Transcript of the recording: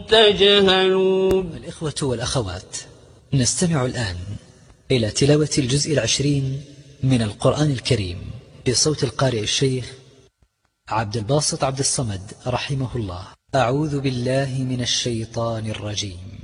تجهلون. الإخوة والأخوات، نستمع الآن إلى تلاوة الجزء 20 من القرآن الكريم بصوت القارئ الشيخ عبد الباسط عبد الصمد رحمه الله. أعوذ بالله من الشيطان الرجيم.